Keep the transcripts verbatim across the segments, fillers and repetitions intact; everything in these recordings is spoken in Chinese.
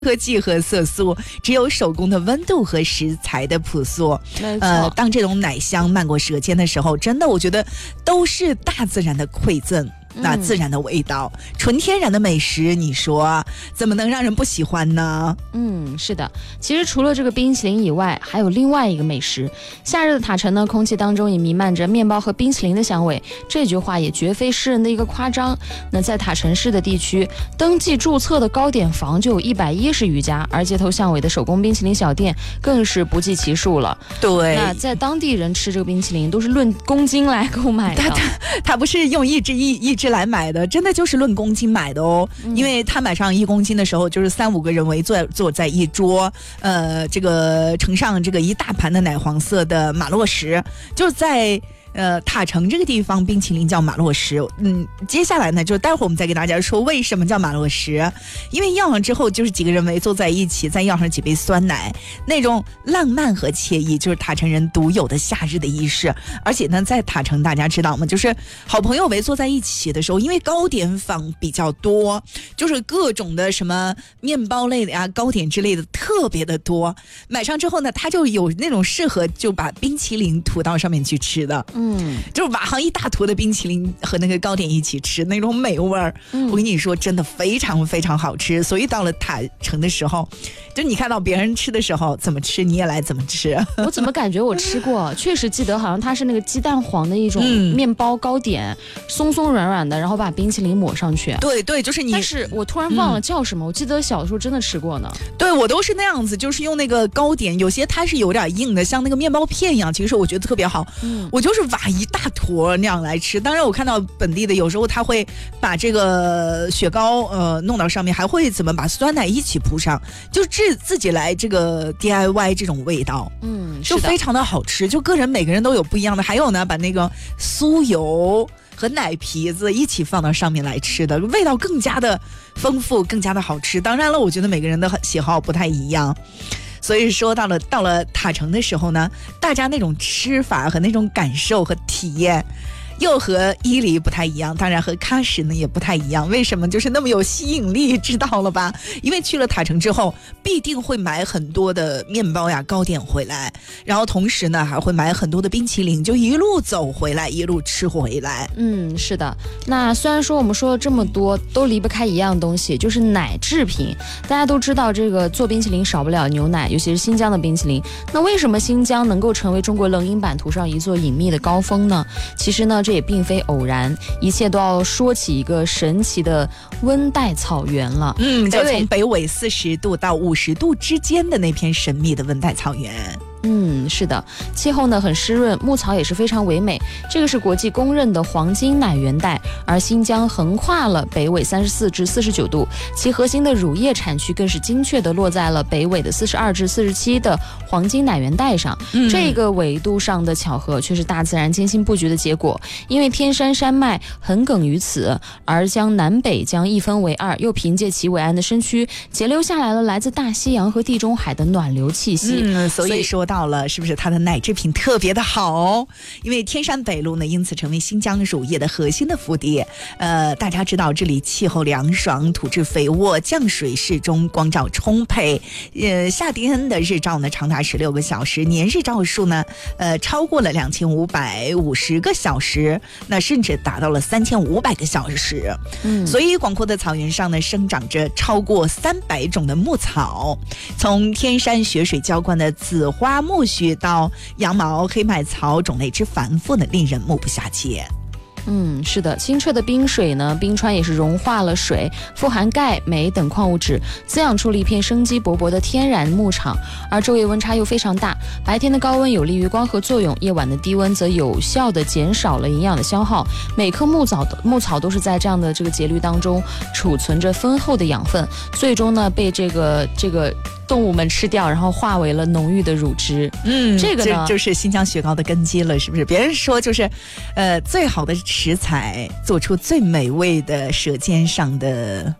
科技和色素，只有手工的温度和食材的朴素。呃，当这种奶香漫过舌尖的时候，真的我觉得都是大自然的馈赠。那自然的味道、嗯、纯天然的美食，你说怎么能让人不喜欢呢？ 嗯，是的。其实除了这个冰淇淋以外，还有另外一个美食。夏日的塔城呢，空气当中也弥漫着面包和冰淇淋的香味，这句话也绝非诗人的一个夸张。那在塔城市的地区，登记注册的糕点房就有一百一十余家，而街头巷尾的手工冰淇淋小店更是不计其数了。 对， 那在当地人吃这个冰淇淋都是论公斤来购买的， 他他他不是用一只一一只来买的，真的就是论公斤买的哦。嗯、因为他买上一公斤的时候，就是三五个人围坐坐在一桌，呃，这个盛上这个一大盘的奶黄色的马洛什，就是在。呃，塔城这个地方冰淇淋叫马洛什。嗯，接下来呢，就待会儿我们再给大家说为什么叫马洛什。因为要上之后就是几个人围坐在一起，再要上几杯酸奶，那种浪漫和惬意，就是塔城人独有的夏日的仪式。而且呢，在塔城大家知道吗？就是好朋友围坐在一起的时候，因为糕点坊比较多，就是各种的什么面包类的呀、糕点之类的特别的多。买上之后呢，它就有那种适合就把冰淇淋涂到上面去吃的。嗯，就是挖上一大坨的冰淇淋和那个糕点一起吃，那种美味儿、嗯，我跟你说，真的非常非常好吃。所以到了塔城的时候，就你看到别人吃的时候怎么吃，你也来怎么吃。 我怎么感觉我吃过？确实记得好像它是那个鸡蛋黄的一种面包糕点，嗯、松松软软的，然后把冰淇淋抹上去。 对对，就是你。 但是我突然忘了叫什么，嗯、我记得小时候真的吃过呢。 对，我都是那样子，就是用那个糕点，有些它是有点硬的，像那个面包片一样，其实我觉得特别好。嗯，我就是挖一大坨那样来吃。当然我看到本地的有时候他会把这个雪糕呃弄到上面，还会怎么把酸奶一起铺上，就自自己来这个 D I Y 这种味道。嗯，就非常的好吃，就个人每个人都有不一样的。还有呢，把那个酥油和奶皮子一起放到上面来吃的，味道更加的丰富，更加的好吃。当然了，我觉得每个人的喜好不太一样。所以说到了到了塔城的时候呢，大家那种吃法和那种感受和体验又和伊犁不太一样，当然和喀什呢也不太一样。为什么就是那么有吸引力，知道了吧？因为去了塔城之后必定会买很多的面包呀糕点回来，然后同时呢还会买很多的冰淇淋，就一路走回来一路吃回来。 嗯，是的。那虽然说我们说了这么多都离不开一样东西，就是奶制品。大家都知道这个做冰淇淋少不了牛奶，尤其是新疆的冰淇淋。那为什么新疆能够成为中国冷饮版图上一座隐秘的高峰呢？其实呢这也并非偶然，一切都要说起一个神奇的温带草原了。 嗯，就从北纬四十度到五十度之间的那片神秘的温带草原。 嗯，是的，气候呢很湿润，牧草也是非常唯美，这个是国际公认的黄金奶源带。而新疆横跨了北纬三十四至四十九度，其核心的乳业产区更是精确地落在了北纬的四十二至四十七的黄金奶源带上。嗯、这个纬度上的巧合却是大自然精心布局的结果，因为天山山脉横亘于此，而将南北疆一分为二，又凭借其伟岸的身躯截留下来了来自大西洋和地中海的暖流气息。 嗯，所以说到了是不是它的奶制品特别的好？因为天山北路呢因此成为新疆乳业的核心的腹地。呃，大家知道这里气候凉爽，土质肥沃，降水适中，光照充沛。呃，夏天的日照呢长达十六个小时，年日照数呢呃超过了两千五百五十个小时，那甚至达到了三千五百个小时。嗯，所以广阔的草原上呢生长着超过三百种的牧草，从天山雪水浇灌的紫花苜蓿到羊毛、黑麦草，种类之繁复呢，令人目不暇接。 嗯，是的，清澈的冰水呢，冰川也是融化了水，富含钙、镁等矿物质，滋养出了一片生机勃勃的天然牧场。而昼夜温差又非常大，白天的高温有利于光合作用，夜晚的低温则有效的减少了营养的消耗。每棵牧草牧草都是在这样的这个节律当中储存着丰厚的养分，最终呢被这个这个动物们吃掉，然后化为了浓郁的乳汁。嗯，这个呢这就是新疆雪糕的根基了，是不是？别人说就是呃最好的食材做出最美味的舌尖上的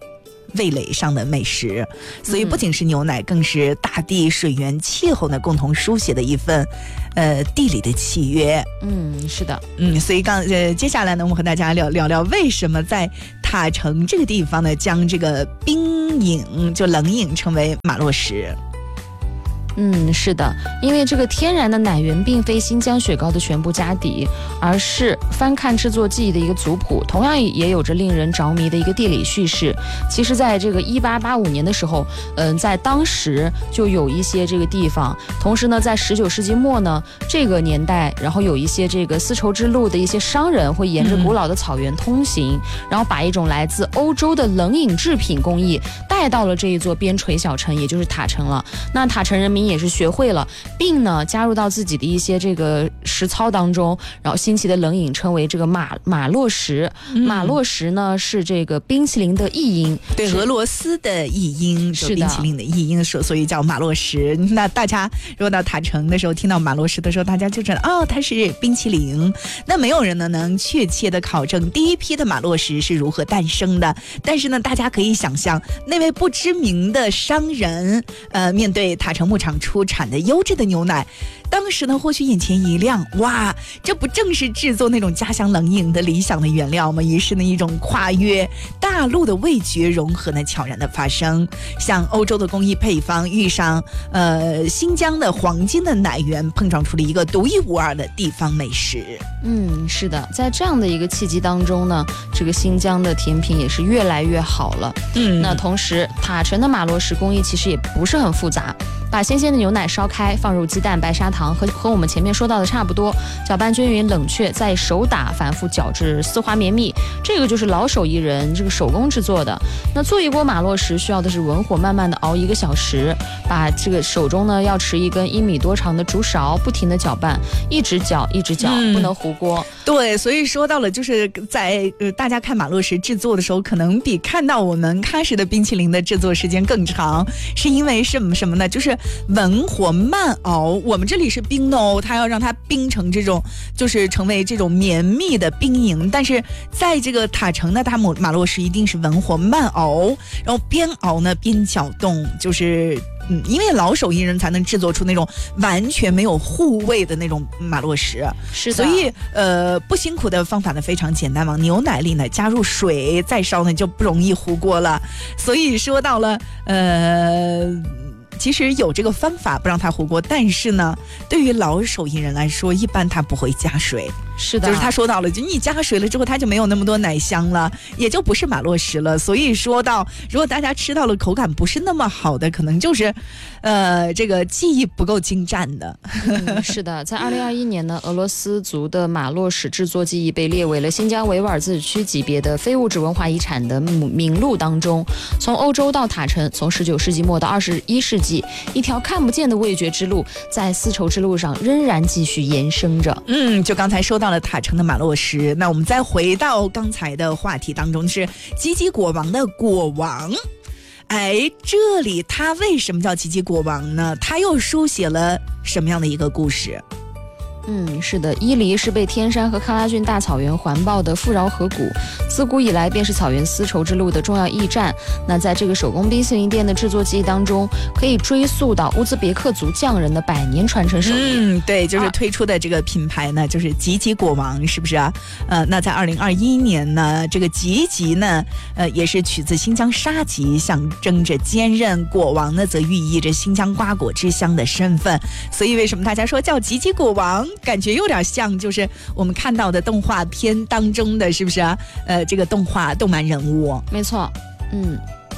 味蕾上的美食。所以不仅是牛奶，更是大地、水源、气候呢共同书写的一份呃地理的契约。 嗯，是的， 嗯，所以刚呃接下来呢，我们和大家聊聊聊为什么在塔城这个地方呢，将这个冰饮就冷饮称为马洛什。 嗯，是的，因为这个天然的奶源并非新疆雪糕的全部家底，而是翻看制作技艺的一个族谱，同样也有着令人着迷的一个地理叙事。其实在这个一八八五年的时候，嗯、呃，在当时就有一些这个地方，同时呢，在十九世纪末呢，这个年代，然后有一些这个丝绸之路的一些商人会沿着古老的草原通行，嗯、然后把一种来自欧洲的冷饮制品工艺带到了这一座边陲小城，也就是塔城了。那塔城人民也是学会了，并呢加入到自己的一些这个实操当中，然后新奇的冷饮称为这个马马洛什。嗯、马洛什呢是这个冰淇淋的译音， 对，俄罗斯的译音，是冰淇淋的译音，所以叫马洛什。那大家如果到塔城的时候听到马洛什的时候，大家就知道哦，它是冰淇淋。那没有人呢能确切的考证第一批的马洛什是如何诞生的，但是呢，大家可以想象那位不知名的商人，呃，面对塔城牧场出产的优质的牛奶，当时呢或许眼前一亮，哇，这不正是制作那种家乡冷饮的理想的原料吗？于是呢一种跨越大陆的味觉融合呢悄然的发生，像欧洲的工艺配方遇上呃新疆的黄金的奶源，碰撞出了一个独一无二的地方美食。 嗯，是的，在这样的一个契机当中呢，这个新疆的甜品也是越来越好了。嗯，那同时塔城的马洛什工艺其实也不是很复杂，把新鲜的牛奶烧开，放入鸡蛋、白砂糖，和和我们前面说到的差不多，搅拌均匀，冷却，再手打反复搅至丝滑绵密。这个就是老手艺人这个手工制作的。那做一锅马洛什需要的是文火慢慢的熬一个小时，把这个手中呢要持一根一米多长的竹勺，不停的搅拌，一直搅一直搅，嗯、不能糊锅。 对，所以说到了就是在呃大家看马洛什制作的时候，可能比看到我们喀什的冰淇淋的制作时间更长，是因为什么什么呢？就是文火慢熬，我们这里是冰的哦，它要让它冰成这种，就是成为这种绵密的冰莹。但是在这个塔城的大马马洛什一定是文火慢熬，然后边熬呢边搅动，就是嗯，因为老手艺人才能制作出那种完全没有糊味的那种马洛什。 是的， 所以呃不辛苦的方法呢非常简单，往牛奶里呢加入水再烧呢就不容易糊锅了。所以说到了呃其实有这个方法不让它糊锅，但是呢对于老手艺人来说一般他不会加水。 是的， 就是他说到了，就你加水了之后它就没有那么多奶香了，也就不是马洛什了。所以说到如果大家吃到了口感不是那么好的，可能就是呃这个技艺不够精湛的。 嗯、是的，在二零二一年呢，俄罗斯族的马洛什制作技艺被列为了新疆维吾尔自治区级别的非物质文化遗产的名录当中。从欧洲到塔城，从十九世纪末到二十一世纪，一条看不见的味觉之路在丝绸之路上仍然继续延伸着。 嗯，就刚才说到了塔城的马洛什，那我们再回到刚才的话题当中，是吉吉果王的果王。哎，这里它为什么叫吉吉果王呢？它又书写了什么样的一个故事？ 嗯，是的，伊犁是被天山和喀拉峻大草原环抱的富饶河谷，自古以来便是草原丝绸之路的重要驿站。那在这个手工冰淇淋店的制作技艺当中，可以追溯到乌兹别克族匠人的百年传承手艺。 嗯，对，就是推出的这个品牌呢，就是吉吉果王，是不是啊？呃，那在二零二一年呢，这个吉吉呢，呃，也是取自新疆沙吉，象征着坚韧；果王呢，则寓意着新疆瓜果之乡的身份。所以为什么大家说叫吉吉果王？感觉有点像就是我们看到的动画片当中的，是不是啊？呃，这个动画动漫人物。 没错，嗯。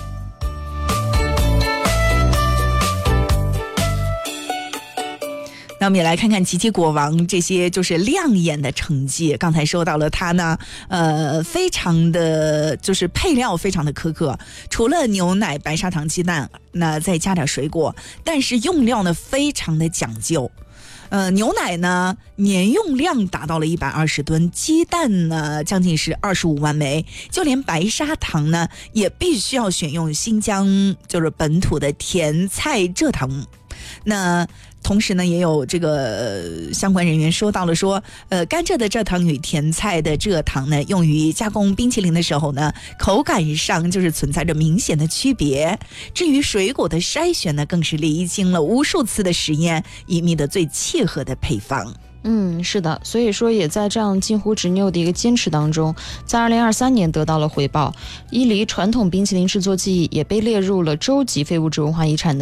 那我们也来看看吉吉果王这些就是亮眼的成绩。刚才说到了它呢，呃，非常的就是配料非常的苛刻，除了牛奶、白砂糖、鸡蛋，那再加点水果，但是用料呢非常的讲究。呃，牛奶呢年用量达到了一百二十吨，鸡蛋呢将近是二十五万枚，就连白砂糖呢也必须要选用新疆就是本土的甜菜蔗糖。那同时呢，也有这个、呃、相关人员说到了说，呃，甘蔗的蔗糖与甜菜的蔗糖呢，用于加工冰淇淋的时候呢，口感上就是存在着明显的区别。至于水果的筛选呢，更是历经了无数次的实验，以觅得最契合的配方。 嗯，是的，所以说也在这样近乎执拗的一个坚持当中，在二零二三年得到了回报。伊犁传统冰淇淋制作技艺也被列入了州级非物质文化遗产的